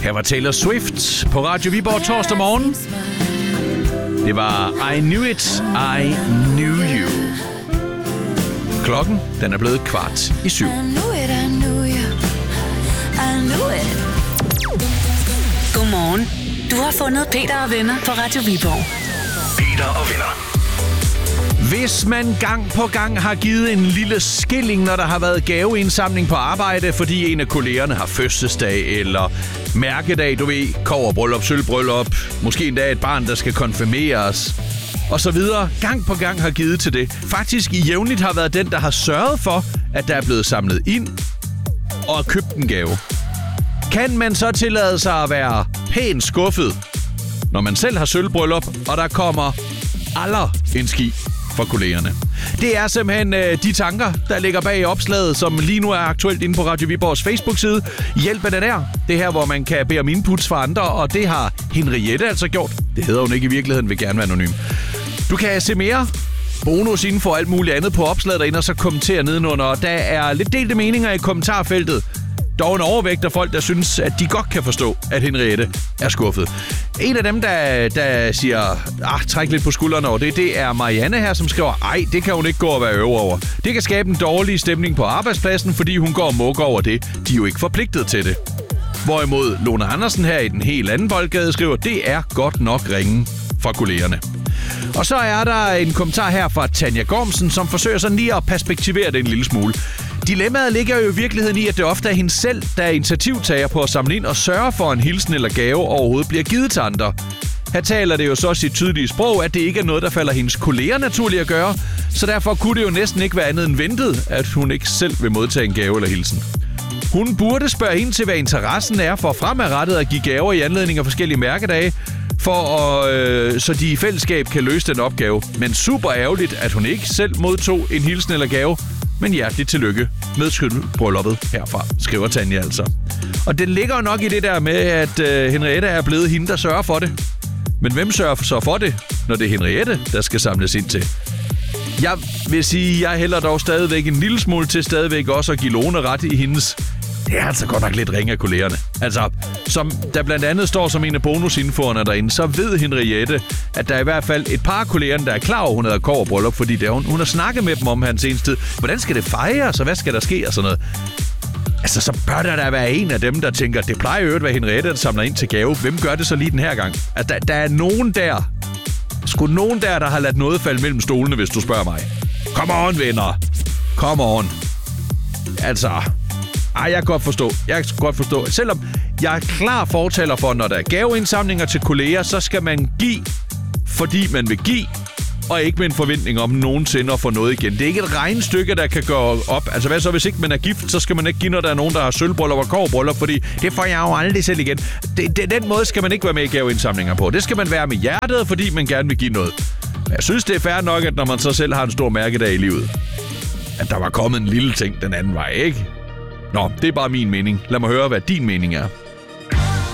Her var Taylor Swift på Radio Viborg torsdag morgen. Det var I Knew It, I Knew You. Klokken, den er blevet 6:15. Godmorgen. Du har fundet Peter og Venner på Radio Viborg. Peter og Venner. Hvis man gang på gang har givet en lille skilling, når der har været gaveindsamling på arbejde, fordi en af kollegerne har fødselsdag eller mærkedag, du ved, kobberbryllup, sølvbryllup, måske endda et barn, der skal konfirmeres, og så videre, gang på gang har givet til det. Faktisk i jævnligt har været den, der har sørget for, at der er blevet samlet ind og købt en gave. Kan man så tillade sig at være pænt skuffet, når man selv har sølvbryllup, og der kommer aller en ski for kollegerne? Det er simpelthen de tanker, der ligger bag opslaget, som lige nu er aktuelt inde på Radio Viborgs Facebook-side. Hjælp er der. Det her, hvor man kan bede om inputs fra andre, og det har Henriette altså gjort. Det hedder hun ikke i virkeligheden, vil gerne være anonym. Du kan se mere bonusinfo og alt muligt andet på opslaget derinde, og så kommentere nedenunder. Der er lidt delte meninger i kommentarfeltet. Dog en overvægt af folk, der synes, at de godt kan forstå, at Henriette er skuffet. En af dem, der siger, træk lidt på skuldrene over det er Marianne her, som skriver, det kan hun ikke gå og være øver over. Det kan skabe en dårlig stemning på arbejdspladsen, fordi hun går og mukker over det. De er jo ikke forpligtet til det. Hvorimod Lone Andersen her i den helt anden boldgade skriver, det er godt nok ringen fra kollegerne. Og så er der en kommentar her fra Tanja Gormsen, som forsøger sådan lige at perspektivere det en lille smule. Dilemmaet ligger jo i virkeligheden i, at det ofte er hende selv, der er initiativtager på at samle ind og sørge for, en hilsen eller gave overhovedet bliver givet til andre. Her taler det jo så sit tydelige sprog, at det ikke er noget, der falder hendes kolleger naturligt at gøre, så derfor kunne det jo næsten ikke være andet end ventet, at hun ikke selv vil modtage en gave eller hilsen. Hun burde spørge ind til, hvad interessen er for fremadrettet at give gaver i anledning af forskellige mærkedage, så de i fællesskab kan løse den opgave. Men super ærgerligt, at hun ikke selv modtog en hilsen eller gave. Men hjerteligt tillykke med sølvbrylluppet herfra, skriver Tanja altså. Og det ligger nok i det der med, at Henriette er blevet hende, der sørger for det. Men hvem sørger så for det, når det er Henriette, der skal samles ind til? Jeg vil sige, jeg hælder dog stadigvæk en lille smule til stadigvæk også at give Lone ret i hendes. Det er altså godt nok lidt ringe af kollegerne. Altså, som der blandt andet står som en af bonusinfoerne derinde, så ved Henriette, at der er i hvert fald et par af kollegerne, der er klar over, at hun havde kobberbryllup, fordi hun har snakket med dem om hans seneste tid. Hvordan skal det fejres, og hvad skal der ske, og sådan noget. Altså, så bør der da være en af dem, der tænker, det plejer jo at være Henriette, der samler ind til gave. Hvem gør det så lige den her gang? Altså, der er nogen der. Sgu nogen der har ladt noget falde mellem stolene, hvis du spørger mig. Come on, venner. Come on. Altså. Jeg kan godt forstå. Selvom jeg er klar fortaler for, når der er gaveindsamlinger til kolleger, så skal man give, fordi man vil give, og ikke med en forventning om nogensinde at få noget igen. Det er ikke et regnestykke, der kan gå op. Altså hvad så, hvis ikke man er gift, så skal man ikke give, når der er nogen, der har sølvbryllup og kobberbryllup, fordi det får jeg jo aldrig selv igen. Den måde skal man ikke være med i gaveindsamlinger på. Det skal man være med hjertet, fordi man gerne vil give noget. Men jeg synes, det er fair nok, at når man så selv har en stor mærkedag i livet, at der var kommet en lille ting den anden vej, ikke? Nå, det er bare min mening. Lad mig høre, hvad din mening er.